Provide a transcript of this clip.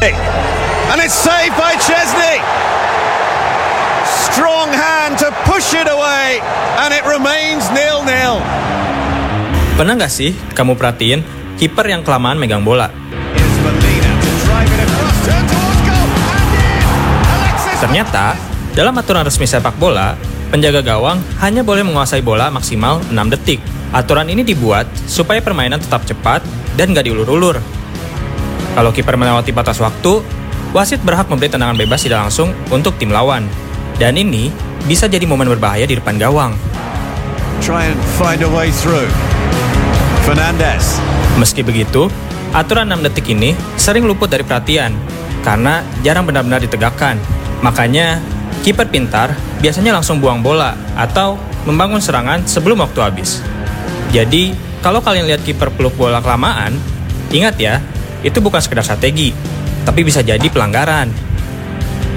And it's saved by Chesney. Strong hand to push it away, and it remains 0-0. Pernah nggak sih kamu perhatiin kiper yang kelamaan megang bola? Here's Molina to drive it across, turn towards goal, and in! Alexis. Ternyata, dalam aturan resmi sepak bola, penjaga gawang hanya boleh menguasai bola maksimal 6 detik. Aturan ini dibuat supaya permainan tetap cepat dan nggak diulur-ulur. Kalau kiper melewati batas waktu, wasit berhak memberi tendangan bebas tidak langsung untuk tim lawan. Dan ini bisa jadi momen berbahaya di depan gawang. Try and find a way through. Fernandes. Meski begitu, aturan 6 detik ini sering luput dari perhatian karena jarang benar-benar ditegakkan. Makanya, kiper pintar biasanya langsung buang bola atau membangun serangan sebelum waktu habis. Jadi, kalau kalian lihat kiper peluk bola kelamaan, ingat ya, itu bukan sekedar strategi, tapi bisa jadi pelanggaran.